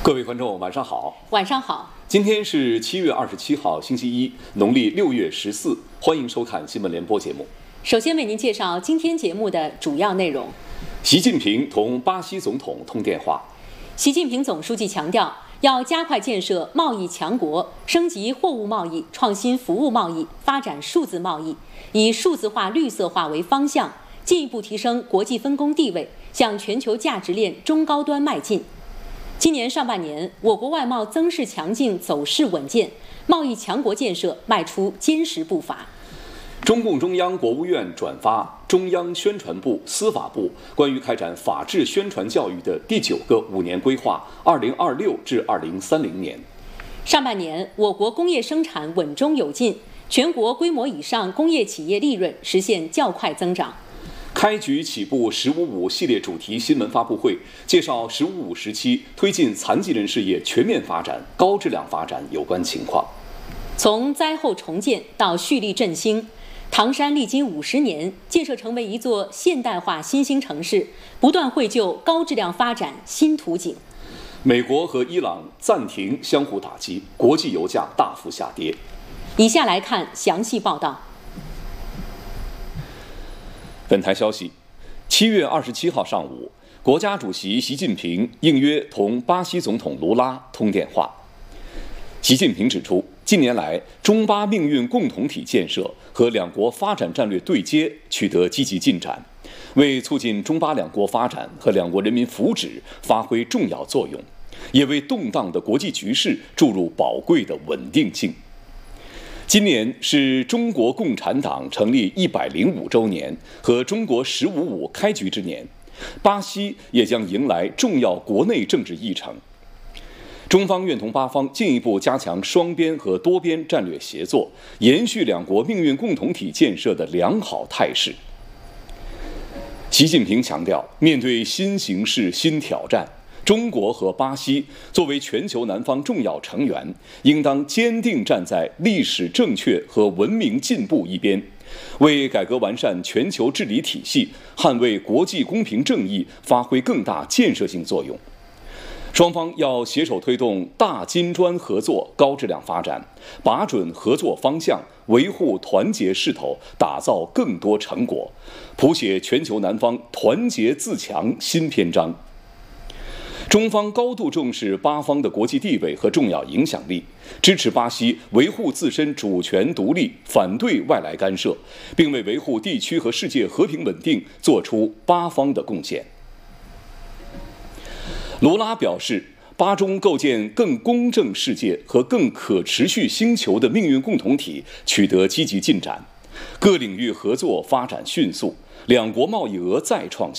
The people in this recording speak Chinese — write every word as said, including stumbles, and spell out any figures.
各位观众，晚上好。 晚上好。 今天是七月二十七号，星期一，农历六月十四。欢迎收看新闻联播节目。 首先为您介绍今天节目的主要内容。 习近平同巴西总统通电话。 习近平总书记强调，要加快建设贸易强国，升级货物贸易、创新服务贸易，发展数字贸易，以数字化、绿色化为方向，进一步提升国际分工地位，向全球价值链中高端迈进。今年上半年，我国外贸增势强劲，走势稳健，贸易强国建设迈出坚实步伐。 中共中央、国务院转发中央宣传部、司法部关于开展法治宣传教育的第九个五年规划（二零二六至二零三零年）。 上半年，我国工业生产稳中有进，全国规模以上工业企业利润实现较快增长。 开局起步“十五五”系列主题新闻发布会，介绍“十五五”时期推进残疾人事业全面发展、高质量发展有关情况。 从灾后重建到蓄力振兴，唐山历经五十年，建设成为一座现代化新兴城市，不断绘就高质量发展新图景。 美国和伊朗暂停相互打击，国际油价大幅下跌。 以下来看详细报道。 本台消息，七月二十七号上午，国家主席习近平应约同巴西总统卢拉通电话。习近平指出，近年来中巴命运共同体建设和两国发展战略对接取得积极进展，为促进中巴两国发展和两国人民福祉发挥重要作用，也为动荡的国际局势注入宝贵的稳定性。今年是中国共产党成立一百零五周年和中国“十五五”开局之年，巴西也将迎来重要国内政治议程。中方愿同巴方进一步加强双边和多边战略协作，延续两国命运共同体建设的良好态势。习近平强调，面对新形势、新挑战，中国和巴西作为全球南方重要成员，应当坚定站在历史正确和文明进步一边，为改革完善全球治理体系、捍卫国际公平正义发挥更大建设性作用。双方要携手推动大金砖合作高质量发展，把准合作方向，维护团结势头，打造更多成果，谱写全球南方团结自强新篇章。中方高度重视巴方的国际地位和重要影响力，支持巴西维护自身主权独立，反对外来干涉，并为维护地区和世界和平稳定做出巴方的贡献。卢拉表示，巴中构建更公正世界和更可持续星球的命运共同体取得积极进展，各领域合作发展迅速，两国贸易额再创